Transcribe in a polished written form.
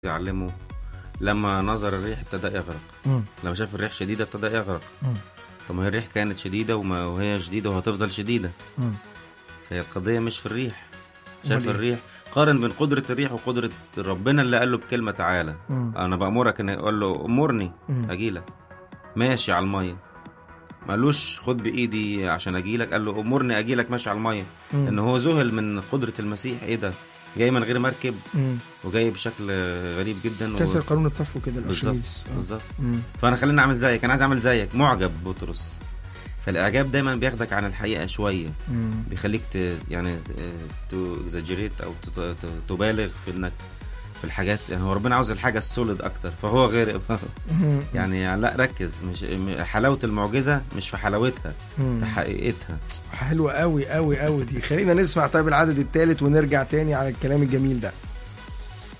يعلمه. لما نظر الريح ابتدى يغرق. لما شاف الريح شديدة ابتدى يغرق. طب ما هي الريح كانت شديدة وهي شديدة وهتفضل شديدة. فهي القضية مش في الريح. شاف الريح، قارن بين قدرة الريح وقدرة ربنا اللي قال له بكلمة تعالى أنا بأمرك، إن يقول له أمرني أجيلك ماشي على المية. ما قالوش خد بإيدي عشان أجيلك، قال له أمرني أجيلك ماشي على المية. إن هو ذهل من قدرة المسيح. إيه ده؟ جاي من غير مركب وجاي بشكل غريب جدا، كسر قانون الطفو كده الأرشميدس. بالظبط. فأنا خليني أعمل زيك، أنا عايز أعمل زيك. معجب بطرس. فالإعجاب دايما بياخدك عن الحقيقة شوية. بيخليك يعني تزجريت أو تبالغ في إنك في الحاجات. يعني هو ربنا عاوز الحاجة السوليد أكتر، فهو غير يعني لا ركز. مش حلاوة المعجزة مش في حلاوتها، في حقيقتها. حلوة قوي قوي قوي دي. خلينا نسمع طيب العدد الثالث ونرجع تاني على الكلام الجميل ده.